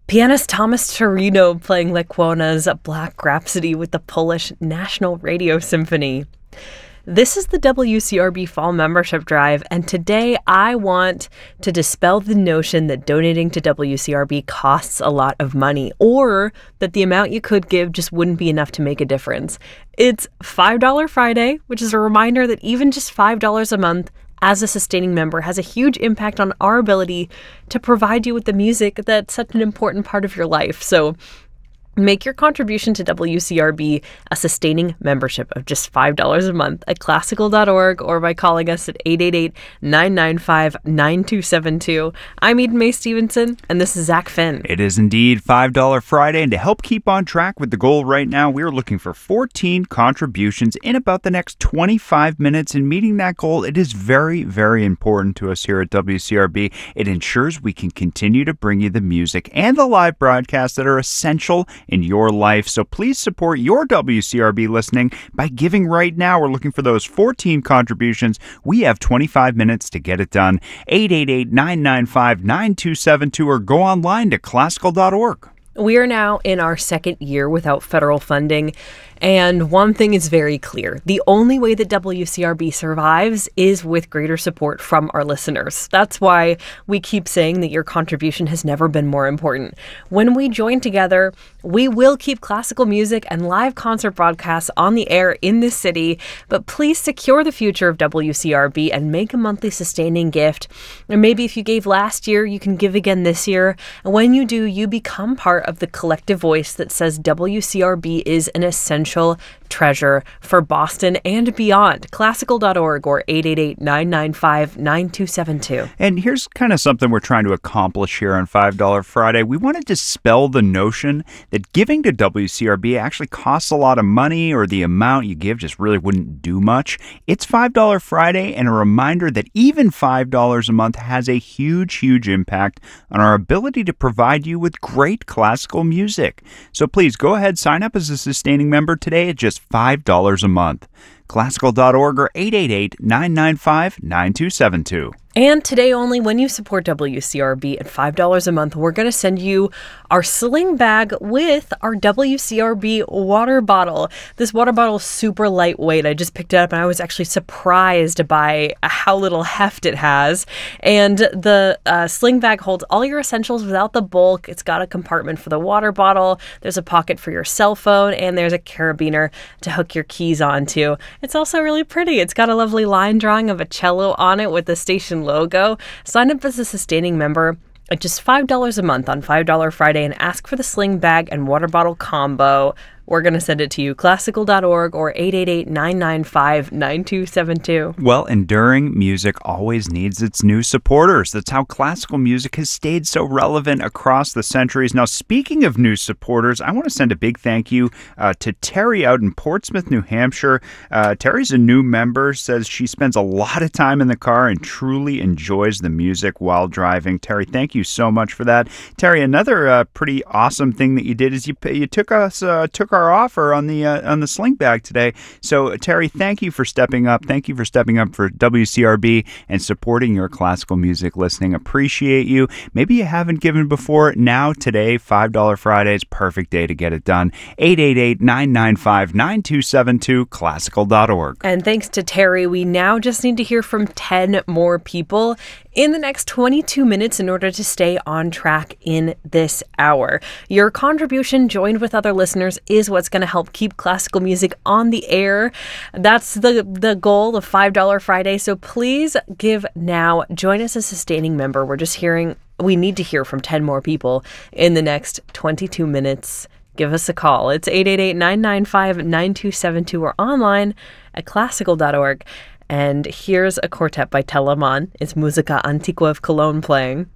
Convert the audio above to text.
Pianist Thomas Torino playing Lecuona's Black Rhapsody with the Polish National Radio Symphony. This is the WCRB Fall Membership Drive, and today I want to dispel the notion that donating to WCRB costs a lot of money, or that the amount you could give just wouldn't be enough to make a difference. It's $5 Friday, which is a reminder that even just $5 a month as a sustaining member has a huge impact on our ability to provide you with the music that's such an important part of your life. So make your contribution to WCRB a sustaining membership of just $5 a month at classical.org or by calling us at 888-995-9272. I'm Eden Mae Stevenson, and this is Zach Finn. It is indeed $5 Friday, and to help keep on track with the goal right now, we're looking for 14 contributions in about the next 25 minutes. In meeting that goal, it is very, very important to us here at WCRB. It ensures we can continue to bring you the music and the live broadcasts that are essential in your life. So please support your WCRB listening by giving right now. We're looking for those 14 contributions. We have 25 minutes to get it done. 888-995-9272 or go online to classical.org. We are now in our second year without federal funding, and one thing is very clear. The only way that WCRB survives is with greater support from our listeners. That's why we keep saying that your contribution has never been more important. When we join together, we will keep classical music and live concert broadcasts on the air in this city, but please secure the future of WCRB and make a monthly sustaining gift. And maybe if you gave last year, you can give again this year. And when you do, you become part of the collective voice that says WCRB is an essential treasure for Boston and beyond. Classical.org or 888-995-9272. And here's kind of something we're trying to accomplish here on $5 Friday. We want to dispel the notion that giving to WCRB actually costs a lot of money, or the amount you give just really wouldn't do much. It's $5 Friday, and a reminder that even $5 a month has a huge, huge impact on our ability to provide you with great classical music. So please go ahead, sign up as a sustaining member today at just $5 a month. Classical.org or 888-995-9272. And today only, when you support WCRB at $5 a month, we're going to send you our sling bag with our WCRB water bottle. This water bottle is super lightweight. I just picked it up and I was actually surprised by how little heft it has. And the sling bag holds all your essentials without the bulk. It's got a compartment for the water bottle. There's a pocket for your cell phone, and there's a carabiner to hook your keys onto. It's also really pretty. It's got a lovely line drawing of a cello on it with the station logo. Sign up as a sustaining member at just $5 a month on $5 Friday and ask for the sling bag and water bottle combo. We're going to send it to you, classical.org or 888-995-9272. Well, enduring music always needs its new supporters. That's how classical music has stayed so relevant across the centuries. Now, speaking of new supporters, I want to send a big thank you to Terry out in Portsmouth, New Hampshire. Terry's a new member, says she spends a lot of time in the car and truly enjoys the music while driving. Terry, thank you so much for that. Terry, another pretty awesome thing that you did is you took our offer on the sling bag today. So Terry, thank you for stepping up. Thank you for stepping up for WCRB and supporting your classical music listening. Appreciate you. Maybe you haven't given before. Now today, $5 Friday is perfect day to get it done. 888-995-9272, classical.org. And thanks to Terry, we now just need to hear from 10 more people in the next 22 minutes in order to stay on track in this hour. Your contribution, joined with other listeners, is what's going to help keep classical music on the air. That's the goal of $5 Friday. So please give now. Join us as a sustaining member. We need to hear from 10 more people in the next 22 minutes. Give us a call. It's 888-995-9272 or online at classical.org. And here's a quartet by Telemann. It's Musica Antiqua of Cologne playing.